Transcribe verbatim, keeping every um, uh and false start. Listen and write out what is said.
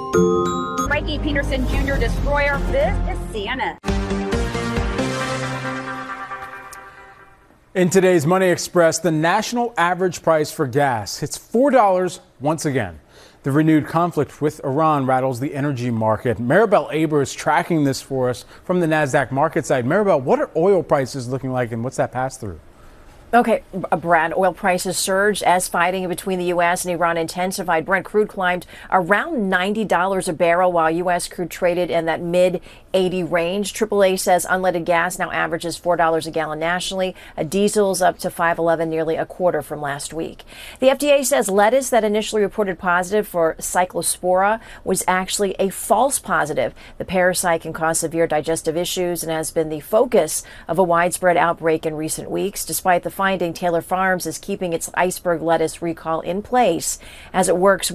Frankie Peterson Junior Destroyer. This is C N N. In today's Money Express, the national average price for gas hits four dollars once again. The renewed conflict with Iran rattles the energy market. Maribel Aber is tracking this for us from the NASDAQ market site. Maribel, what are oil prices looking like and what's that pass through? Okay, Brad, oil prices surged as fighting between the U S and Iran intensified. Brent crude climbed around ninety dollars a barrel, while U S crude traded in that mid eighty range. triple A says unleaded gas now averages four dollars a gallon nationally. A diesel's up to five eleven, nearly a quarter from last week. The F D A says lettuce that initially reported positive for Cyclospora was actually a false positive. The parasite can cause severe digestive issues and has been the focus of a widespread outbreak in recent weeks. Despite the finding, Taylor Farms is keeping its iceberg lettuce recall in place as it works